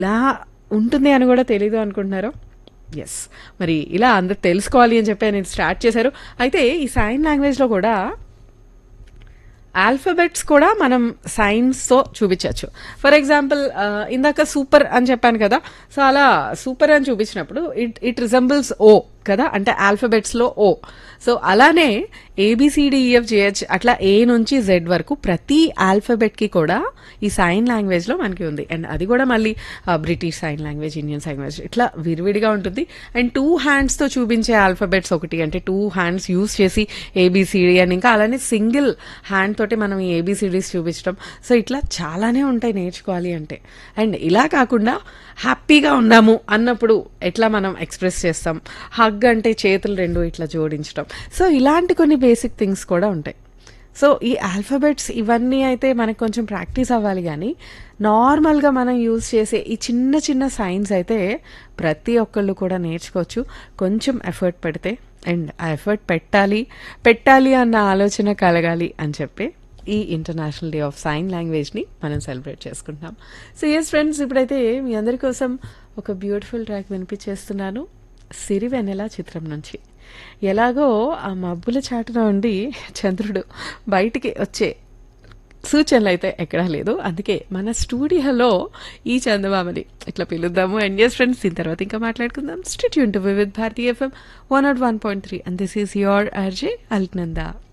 ఇలా ఉంటుంది అని కూడా తెలీదు అనుకుంటున్నారో? యెస్. మరి ఇలా అందరూ తెలుసుకోవాలి అని చెప్పి నేను స్టార్ట్ చేశారు. అయితే ఈ సైన్ లాంగ్వేజ్‌లో కూడా ఆల్ఫబెట్స్ కూడా మనం సైన్స్‌తో చూపించొచ్చు. ఫర్ ఎగ్జాంపుల్ ఇందాక సూపర్ అని చెప్పాను కదా! సో, అలా సూపర్ అని చూపించినప్పుడు ఇట్ రిజెంబుల్స్ ఓ కదా! అంటే ఆల్ఫబెట్స్‌లో ఓ. సో, అలానే ఏబీసీడీఈఎఫ్‌జీహెచ్ అట్లా ఏ నుంచి జెడ్ వరకు ప్రతి ఆల్ఫబెట్‌కి కూడా ఈ సైన్ లాంగ్వేజ్‌లో మనకి ఉంది. అండ్ అది కూడా మళ్ళీ British sign language, Indian sign language ఇట్లా విడివిడిగా ఉంటుంది. అండ్ 2 హ్యాండ్స్‌తో చూపించే ఆల్ఫబెట్స్ ఒకటి. అంటే 2 హ్యాండ్స్ యూజ్ చేసి ఏబీసీడీ అని ఇంకా అలానే సింగిల్ హ్యాండ్ తోటి మనం ఈ ఏబీసీడీస్ చూపించడం. సో, ఇట్లా చాలానే ఉంటాయి నేర్చుకోవాలి అంటే. అండ్ ఇలా కాకుండా హ్యాపీగా ఉన్నాము అన్నప్పుడు ఎట్లా మనం ఎక్స్‌ప్రెస్ చేస్తాం. హగ్ అంటే చేతులు 2 ఇట్లా జోడించడం. సో, ఇలాంటి కొన్ని బేసిక్ థింగ్స్ కూడా ఉంటాయి. సో, ఈ ఆల్ఫబెట్స్ ఇవన్నీ అయితే మనకు కొంచెం ప్రాక్టీస్ అవ్వాలి గానీ, నార్మల్‌గా మనం యూజ్ చేసే ఈ చిన్న చిన్న సైన్స్ అయితే ప్రతి ఒక్కళ్ళు కూడా నేర్చుకోవచ్చు. కొంచెం ఎఫర్ట్ పెడితే. అండ్ ఆ ఎఫర్ట్ పెట్టాలి అన్న ఆలోచన కలగాలి అని చెప్పి ఈ ఇంటర్నేషనల్ డే ఆఫ్ సైన్ లాంగ్వేజ్‌ని మనం సెలబ్రేట్ చేసుకుంటున్నాం. సో, యెస్ ఫ్రెండ్స్, ఇప్పుడైతే మీ అందరి కోసం ఒక బ్యూటిఫుల్ ట్రాక్ వినిపించేస్తున్నాను. 'సిరివెన్నెల' చిత్రం నుంచి. ఎలాగో ఆ మబ్బుల చాటున ఉండి చంద్రుడు బయటికి వచ్చే సూచనలైతే ఎక్కడా లేదు. అందుకే మన స్టూడియోలో ఈ చందమామని ఇట్లా పిలుద్దాము. అండ్ యెస్ ఫ్రెండ్స్, దీని తర్వాత ఇంకా మాట్లాడుకుందాం. Stay tune to Vividh Bharati FM 101.3 and this is your RJ Alaknanda.